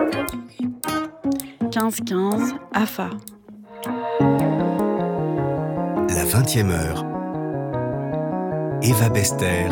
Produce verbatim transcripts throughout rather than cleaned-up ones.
quinze quinze, A F A. La vingtième heure. Eva Bester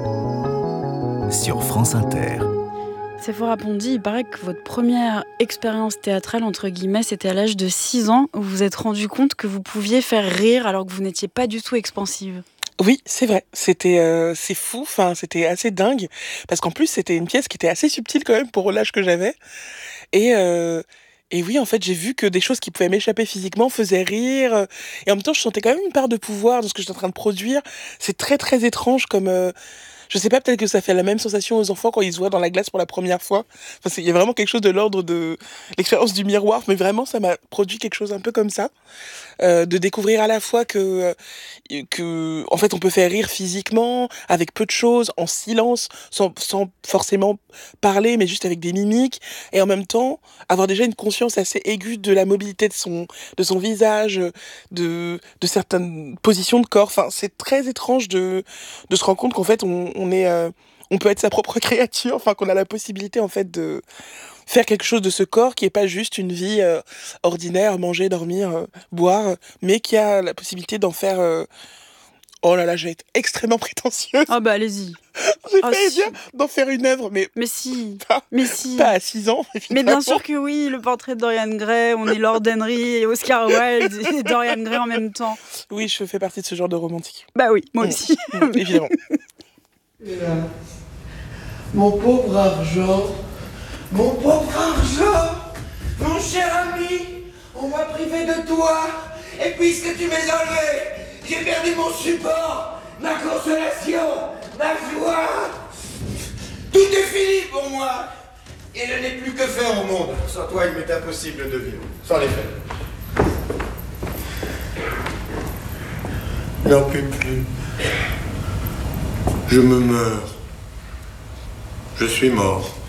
sur France Inter. Sephora Pondy, il paraît que votre première expérience théâtrale, entre guillemets, c'était à l'âge de six ans, où vous vous êtes rendu compte que vous pouviez faire rire alors que vous n'étiez pas du tout expansive. Oui, c'est vrai. C'était, euh, c'est fou. Enfin, c'était assez dingue parce qu'en plus c'était une pièce qui était assez subtile quand même pour l'âge que j'avais. Et euh, et oui, en fait, j'ai vu que des choses qui pouvaient m'échapper physiquement faisaient rire. euh, Et en même temps, je sentais quand même une part de pouvoir dans ce que j'étais en train de produire. C'est très très étrange comme. euh, Je sais pas, peut-être que ça fait la même sensation aux enfants quand ils se voient dans la glace pour la première fois. Enfin, c'est- il y a vraiment quelque chose de l'ordre de l'expérience du miroir, mais vraiment, ça m'a produit quelque chose un peu comme ça. Euh, de découvrir à la fois que, euh, que, en fait, on peut faire rire physiquement, avec peu de choses, en silence, sans, sans forcément parler, mais juste avec des mimiques, et en même temps, avoir déjà une conscience assez aiguë de la mobilité de son, de son visage, de, de certaines positions de corps. Enfin, c'est très étrange de, de se rendre compte qu'en fait, on, on est, euh, on peut être sa propre créature, enfin, qu'on a la possibilité, en fait, de faire quelque chose de ce corps qui est pas juste une vie euh, ordinaire, manger, dormir, euh, boire, euh, mais qui a la possibilité d'en faire... euh, Oh là là, je vais être extrêmement prétentieuse. Ah bah allez-y. J'ai Ah, failli si. dire d'en faire une œuvre, mais Mais si, pas, mais si. pas à six ans, Mais évidemment. bien sûr que oui, le portrait de Dorian Gray, on est Lord Henry et Oscar Wilde et Dorian Gray en même temps. Oui, je fais partie de ce genre de romantique. Bah oui, moi Mm. aussi. Mm, évidemment. Et là, mon pauvre argent, mon pauvre argent, mon cher ami, on m'a privé de toi, et puisque tu m'es enlevé, j'ai perdu mon support, ma consolation, ma joie. Tout est fini pour moi, et je n'ai plus que faire au monde. Sans toi, il m'est impossible de vivre, sans les faire. N'en peux plus. Je me meurs. Je suis mort.